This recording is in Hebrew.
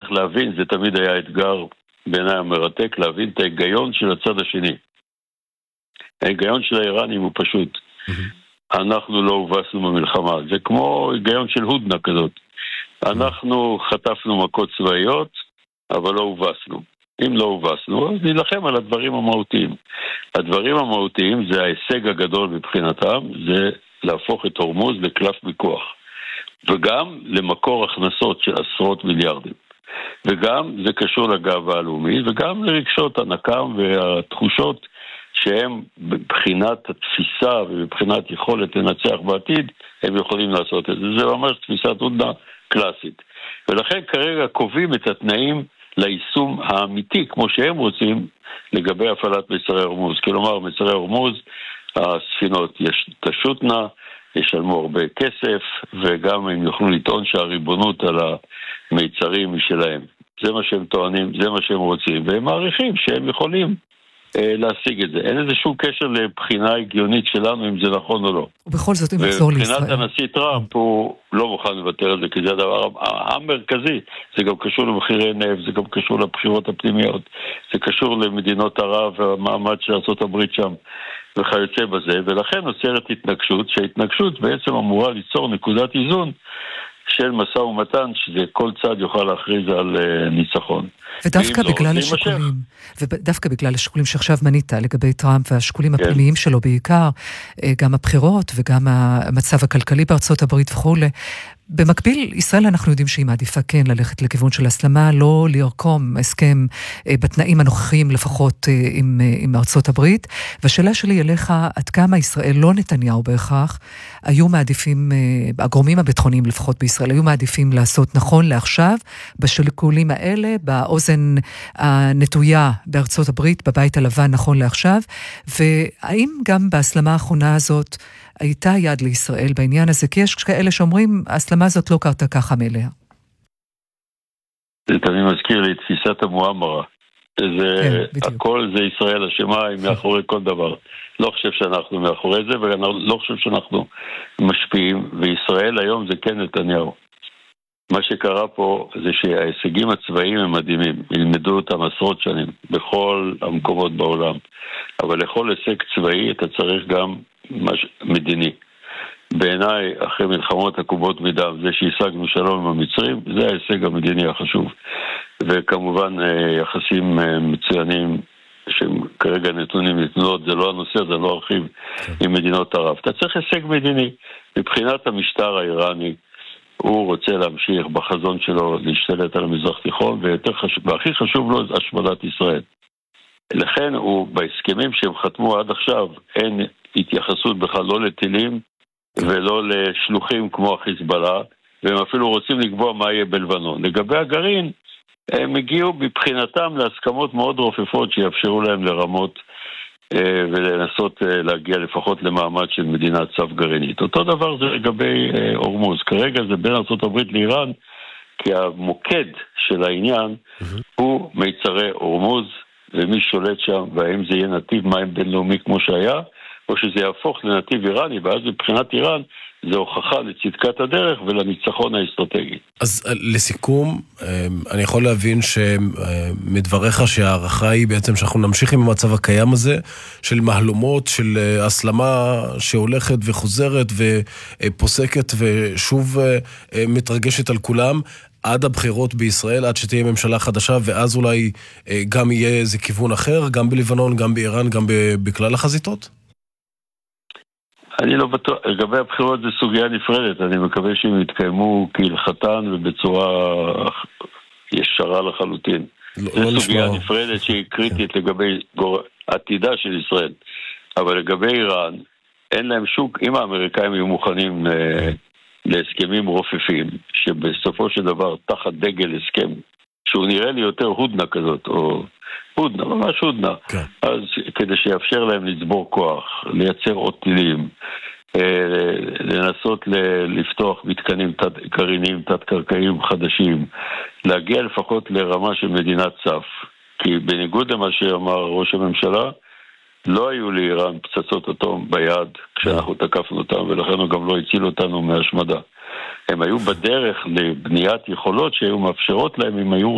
צריך להבין, זה תמיד היה אתגר בעיניי המרתק, להבין את ההיגיון של הצד השני. ההיגיון של האיראנים הוא פשוט. אנחנו לא הובסנו במלחמה. זה כמו היגיון של הודנה כזאת. אנחנו חטפנו מכות צבאיות, אבל לא הובסנו. אם לא הובסנו, אז נלחם על הדברים המהותיים. הדברים המהותיים זה ההישג הגדול מבחינתם, זה להפוך את הורמוז לקלף מיקוח. וגם למקור הכנסות של עשרות מיליארדים. וגם זה קשור לגאווה הלאומית, וגם לרגשות הנקם והתחושות שהם מבחינת התפיסה ומבחינת יכולת לנצח בעתיד, הם יכולים לעשות את זה. זה ממש תפיסת הודנה קלאסית. ולכן כרגע קובעים את התנאים ליישום האמיתי, כמו שהם רוצים, לגבי הפעלת מצרי הורמוז. כלומר, מצרי הורמוז, הספינות תשותנה, ישלמו הרבה כסף, וגם הם יוכלו לטעון שהריבונות על המיצרים היא שלהם. זה מה שהם טוענים, זה מה שהם רוצים, והם מעריכים שהם יכולים להשיג את זה. אין איזה שום קשר לבחינה הגיונית שלנו אם זה נכון או לא. ובכל זאת, אם יחזור לישראל. ובחינת הנשיא טראמפ הוא לא מוכן לוותר על זה, כי זה הדבר המרכזי. זה גם קשור למחירי נפט, זה גם קשור לבחירות הפנימיות, זה קשור למדינות ערב והמעמד של ארצות הברית שם, וכיוצא בזה, ולכן נוצרת התנגשות, שההתנגשות בעצם אמורה ליצור נקודת איזון של משא ומתן, שזה כל צד יוכל להכריז על ניצחון. ודווקא בגלל השיקולים, ודווקא בגלל השיקולים שעכשיו מנית לגבי טראמפ והשיקולים הפנימיים שלו בעיקר, גם הבחירות וגם המצב הכלכלי בארצות הברית וכו'. במקביל, ישראל אנחנו יודעים שהיא מעדיפה כן ללכת לכיוון של הסלמה, לא לרקום הסכם בתנאים הנוכחיים לפחות עם ארצות הברית. והשאלה שלי אליך, עד כמה ישראל, לא נתניהו בהכרח, היו מעדיפים, הגורמים הביטחוניים לפחות בישראל, היו מעדיפים לעשות נכון לעכשיו, בשיקולים האלה, באוזן הנטויה בארצות הברית, בבית הלבן נכון לעכשיו, והאם גם בהסלמה האחרונה הזאת, הייתה יד לישראל בעניין הזה, כי יש כאלה שאומרים, ההסלמה הזאת לא קרתה ככה מאליה. זה תמיד מזכיר לי תפיסת המואמרה. הכל זה ישראל אשמה, היא מאחורי כל דבר. לא חושב שאנחנו מאחורי זה, ואני לא חושב שאנחנו משפיעים, וישראל היום זה כן נתניהו. מה שקרה פה זה שההישגים הצבאיים הם מדהימים, ילמדו אותם עשרות שנים, בכל המקומות בעולם. אבל לכל הישג צבאי אתה צריך גם מדיני. בעיניי, אחרי מלחמות עקובות מדם, זה שהשגנו שלום עם המצרים, זה ההישג המדיני החשוב. וכמובן, יחסים מצוינים, שהם כרגע נתונים לתנועות, זה לא הנושא, זה לא ארחיב עם מדינות ערב. אתה צריך הישג מדיני. מבחינת המשטר האיראני, הוא רוצה להמשיך בחזון שלו להשתלט על המזרח תיכון, והכי חשוב לו זה השמדת ישראל. לכן הוא, בהסכמים שהם חתמו עד עכשיו, אין התייחסות בכלל לא לטילים ולא לשלוחים כמו החיזבאללה, והם אפילו רוצים לקבוע מה יהיה בלבנון. לגבי הגרעין, הם הגיעו מבחינתם להסכמות מאוד רופפות שיאפשרו להם לרמות ולנסות להגיע לפחות למעמד של מדינת צו גרעינית. אותו דבר זה לגבי הורמוז. כרגע זה בין ארצות הברית לאיראן, כי המוקד של העניין הוא מיצרי הורמוז, ומי שולט שם, והאם זה יהיה נתיב מים בינלאומי כמו שהיה, או שזה יהפוך לנתיב איראני, ואז מבחינת איראן זה הוכחה לצדקת הדרך ולניצחון האסטרטגי. אז לסיכום, אני יכול להבין שמדבריך שהערכה היא בעצם שאנחנו נמשיך עם המצב הקיים הזה, של מהלומות, של הסלמה שהולכת וחוזרת ופוסקת ושוב מתרגשת על כולם, עד הבחירות בישראל, עד שתהיה ממשלה חדשה, ואז אולי גם יהיה איזה כיוון אחר, גם בלבנון, גם באיראן, גם בכלל החזיתות? אני לא בטוח, לגבי הבחירות זה סוגיה נפרדת, אני מקווה שהם יתקיימו כהלכתן ובצורה ישרה לחלוטין. זו סוגיה נפרדת שהיא קריטית לגבי עתידה של ישראל. אבל לגבי איראן, אין להם שוק, אם האמריקאים יהיו מוכנים להסכמים רופפים, שבסופו של דבר תחת דגל הסכם, שהוא נראה לי יותר הודנה כזאת, או הודנה, ממש הודנה. כן. אז כדי שיאפשר להם לצבור כוח, לייצר עוד טילים, לנסות לפתוח מתקנים גרעיניים תת-קרקעיים חדשים, להגיע לפחות לרמה של מדינת סף. כי בניגוד למה שאמר ראש הממשלה, לא היו לאיראן פצצות אטום ביד כשאנחנו תקפנו אותם, ולכן הוא גם לא הציל אותנו מהשמדה. הם היו בדרך לבניית יכולות שהיו מאפשרות להם אם היו